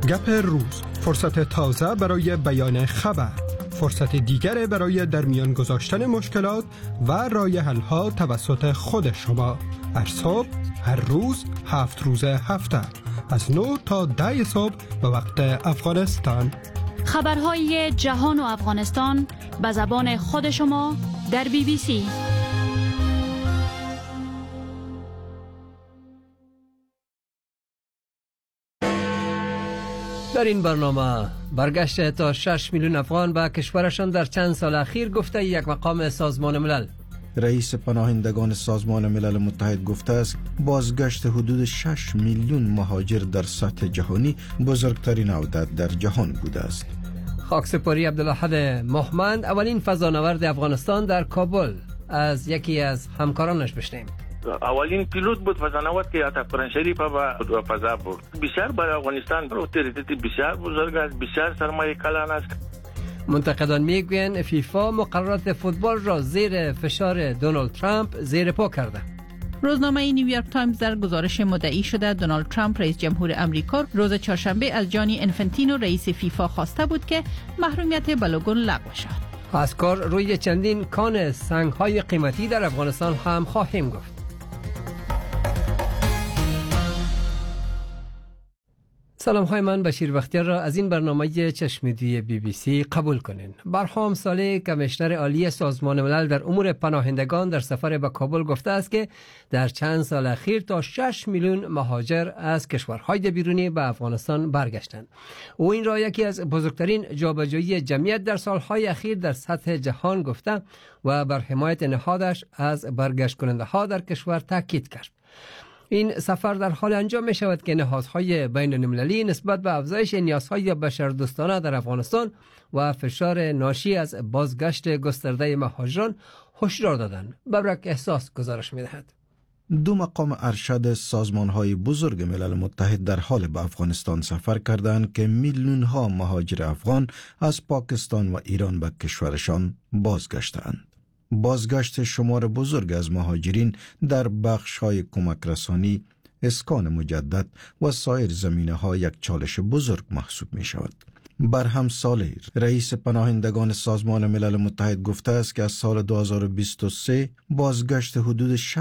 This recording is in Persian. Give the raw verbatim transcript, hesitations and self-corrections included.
گپ روز، فرصت تازه برای بیان خبر، فرصت دیگر برای در میان گذاشتن مشکلات و رای حل ها توسط خود شما. هر صبح، هر روز، هفت روز هفته، از نه تا ده صبح به وقت افغانستان. خبرهای جهان و افغانستان به زبان خود شما در بی بی سی. در این برنامه برگشت تا شش میلیون افغان به کشورشان در چند سال اخیر، گفته یک مقام سازمان ملل. رئیس پناهندگان سازمان ملل متحد گفته است بازگشت حدود شش میلیون مهاجر در سطح جهانی بزرگترین عودت در جهان بوده است. خاکسپاری عبدالاحد مهمند، اولین فضانورد افغانستان در کابل، از یکی از همکارانش بشنیم. اولین پیلوت بود فضانورد که عطا قرآن شریف به فضا برد. بسیار برای افغانستان اوتوریتی بسیار بزرگ است، بسیار سرمایه کلان است. منتقدان میگویند فیفا مقررات فوتبال را زیر فشار دونالد ترامپ زیر پا کرده. روزنامه نیویورک تایمز در گزارش مدعی شده دونالد ترامپ رئیس جمهور امریکا روز چهارشنبه از جانی انفنتینو رئیس فیفا خواسته بود که محرومیت بلوگون لغو شود. از کار روی چندین کان سنگ‌های قیمتی در افغانستان هم خواهیم گفت. سلام های من بشیر بختیار را از این برنامه چشمدوی بی بی سی قبول کنین. برهام صالح، کمیشنر عالی سازمان ملل در امور پناهندگان، در سفر به کابل گفته است که در چند سال اخیر تا شش میلیون مهاجر از کشورهای بیرونی به افغانستان برگشتند. او این را یکی از بزرگترین جابجایی جمعیت در سالهای اخیر در سطح جهان گفته و بر حمایت نهادش از برگشت کننده ها در کشور تاکید کرد. این سفر در حال انجام می شود که نهادهای بین المللی نسبت به افزایش نیازهای بشردوستانه در افغانستان و فشار ناشی از بازگشت گسترده مهاجران هشدار دادند. ببرک احساس گزارش می دهد. دو مقام ارشد سازمان‌های بزرگ ملل متحد در حال به افغانستان سفر کردند که میلیون‌ها مهاجر افغان از پاکستان و ایران به کشورشان بازگشتند. بازگشت شمار بزرگ از مهاجرین در بخش‌های کمک رسانی، اسکان مجدد و سایر زمینه‌ها یک چالش بزرگ محسوب می‌شود. برهم صالح، رئیس پناهندگان سازمان ملل متحد گفته است که از سال دو هزار و بیست و سه بازگشت حدود